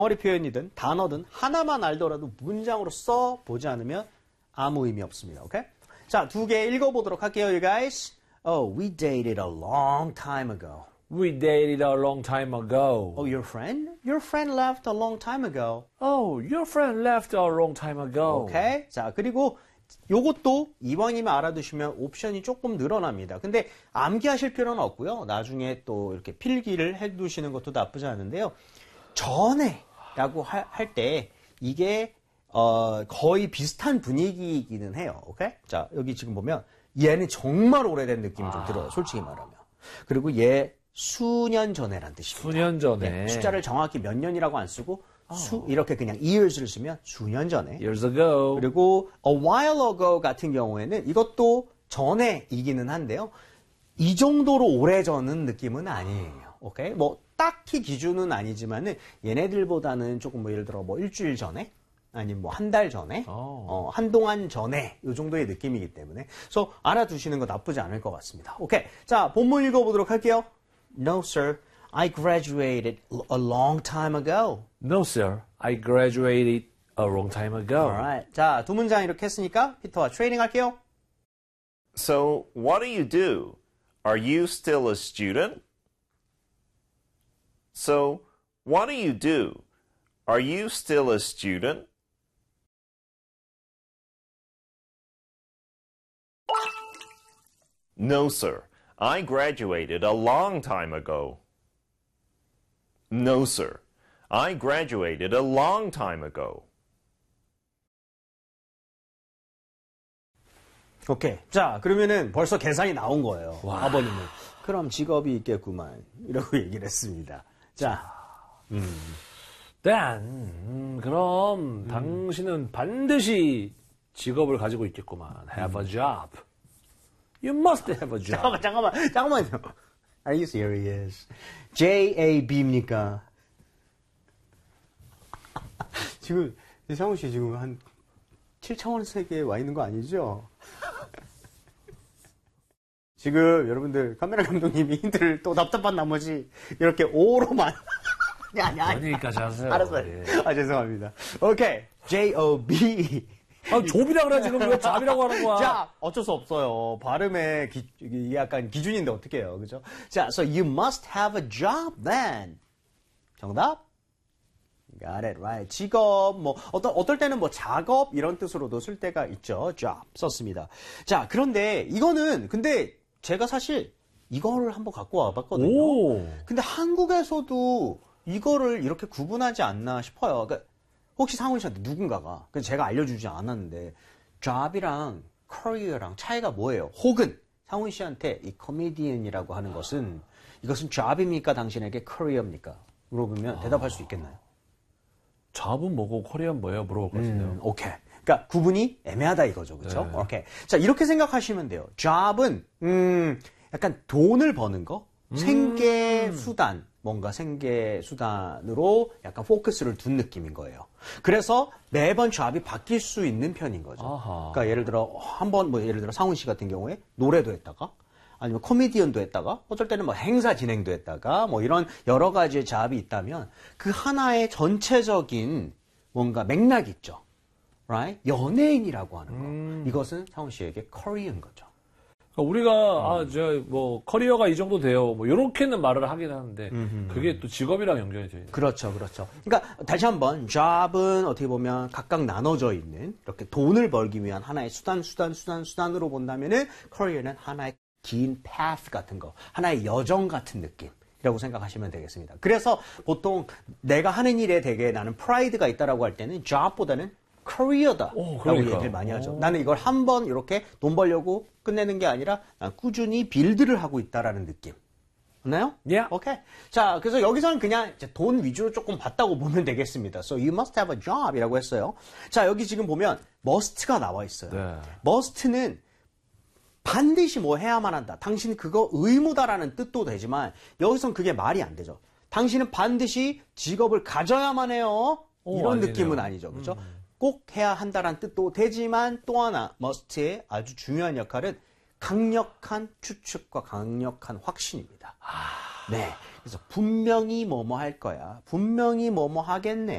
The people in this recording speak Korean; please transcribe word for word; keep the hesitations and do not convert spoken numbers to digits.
덩어리 표현이든 단어든 하나만 알더라도 문장으로 써보지 않으면 아무 의미 없습니다. 오케이? 자, 두 개 읽어보도록 할게요, you guys. Oh, we dated a long time ago. We dated a long time ago. Oh, your friend? Your friend left a long time ago. Oh, your friend left a long time ago. 오케이? 자, 그리고 요것도 이번이면 알아두시면 옵션이 조금 늘어납니다. 근데 암기하실 필요는 없고요. 나중에 또 이렇게 필기를 해두시는 것도 나쁘지 않은데요. 전에 라고 할 때 이게 어, 거의 비슷한 분위기이기는 해요. 오케이? 자, 여기 지금 보면 얘는 정말 오래된 느낌이 좀 들어요. 솔직히 말하면. 그리고 얘 수년 전에란 뜻입니다. 수년 전에. 네, 숫자를 정확히 몇 년이라고 안 쓰고 수, 이렇게 그냥 years를 쓰면 수년 전에. Years ago. 그리고 a while ago 같은 경우에는 이것도 전에이기는 한데요. 이 정도로 오래전은 느낌은 아니에요. 오케이? 뭐 딱히 기준은 아니지만은 얘네들보다는 조금 뭐 예를 들어 뭐 일주일 전에 아니면 뭐 한 달 전에 어, 한동안 전에 이 정도의 느낌이기 때문에 그래서 알아두시는 거 나쁘지 않을 것 같습니다. 오케이. 자, 본문 읽어보도록 할게요. No, sir. I graduated a long time ago. No, sir. I graduated a long time ago. Alright. 자, 두 문장 이렇게 했으니까 피터와 트레이닝 할게요. So, what do you do? Are you still a student? So, what do you do? Are you still a student? No, sir. I graduated a long time ago. No, sir. I graduated a long time ago. 오케이. 자, 그러면은 벌써 계산이 나온 거예요. 와. 아버님은. 그럼 직업이 있겠구만. 이라고 얘기를 했습니다. 자, 음. Dan, 음, 그럼 음. 당신은 반드시 직업을 가지고 있겠구만. Have a job. You must have a job. 잠깐만, 잠깐만, 잠깐만요. Are you serious? J A B입니까? 지금, 상훈 씨 지금 한 칠 차원 세계에 와 있는 거 아니죠? 지금 여러분들 카메라 감독님이 힌트를 또 답답한 나머지 이렇게 오로만. 아니, 아니, 아니. 여기까지 하세요. 알았어요. 예. 아, 죄송합니다. 오케이. J O B. 아, 좁이라 그래, 지금 왜 잡이라고 하는 거야? 자, 어쩔 수 없어요. 발음의 기, 이게 약간 기준인데 어떻게 해요, 그죠? 자, so you must have a job then. 정답? Got it, right. 직업, 뭐, 어떤, 어떨 때는 뭐 작업 이런 뜻으로도 쓸 때가 있죠. job 썼습니다. 자, 그런데 이거는, 근데 제가 사실 이거를 한번 갖고 와봤거든요. 오. 근데 한국에서도 이거를 이렇게 구분하지 않나 싶어요. 그러니까 혹시 상훈 씨한테 누군가가, 제가 알려주지 않았는데, job이랑 career랑 차이가 뭐예요? 혹은 상훈 씨한테 이 comedian이라고 하는 것은, 이것은 job입니까? 당신에게 career입니까? 물어보면 대답할 수 있겠나요? job은 뭐고 커리어는 뭐예요? 물어볼 것 같은데요. 음, 오케이. 그러니까 구분이 애매하다 이거죠. 그렇죠? 네. 오케이. 자, 이렇게 생각하시면 돼요. job은 음, 약간 돈을 버는 거, 음. 생계 수단, 뭔가 생계 수단으로 약간 포커스를 둔 느낌인 거예요. 그래서 매번 job이 바뀔 수 있는 편인 거죠. 아하. 그러니까 예를 들어 한번 뭐 예를 들어 상훈 씨 같은 경우에 노래도 했다가 아니면 코미디언도 했다가 어쩔 때는 뭐 행사 진행도 했다가 뭐 이런 여러 가지의 잡이 있다면 그 하나의 전체적인 뭔가 맥락이 있죠. Right? 연예인이라고 하는 거. 음. 이것은 상훈 씨에게 커리어인 거죠. 그러니까 우리가 아, 저 뭐 커리어가 이 정도 돼요. 뭐 요렇게는 말을 하긴 하는데 음흠. 그게 또 직업이랑 연결이 돼요. 그렇죠, 그렇죠. 그러니까 다시 한번 job은 어떻게 보면 각각 나눠져 있는 이렇게 돈을 벌기 위한 하나의 수단, 수단, 수단, 수단으로 본다면은 커리어는 하나의 긴 path 같은 거, 하나의 여정 같은 느낌이라고 생각하시면 되겠습니다. 그래서 보통 내가 하는 일에 되게 나는 프라이드가 있다라고 할 때는 job보다는 career다 오, 라고 그러니까. 얘기를 많이 하죠. 오. 나는 이걸 한번 이렇게 돈 벌려고 끝내는 게 아니라 꾸준히 빌드를 하고 있다라는 느낌. 맞나요? Yeah. 오케이. 자, 그래서 여기서는 그냥 이제 돈 위주로 조금 봤다고 보면 되겠습니다. So you must have a job 이라고 했어요. 자, 여기 지금 보면 must가 나와 있어요. 네. must는 반드시 뭐 해야만 한다. 당신 그거 의무다라는 뜻도 되지만 여기선 그게 말이 안 되죠. 당신은 반드시 직업을 가져야만 해요. 오, 이런 아니네요. 느낌은 아니죠. 그렇죠? 음. 꼭 해야 한다라는 뜻도 되지만 또 하나 must의 아주 중요한 역할은 강력한 추측과 강력한 확신입니다. 네. 그래서 분명히 뭐뭐 할 거야. 분명히 뭐뭐 하겠네.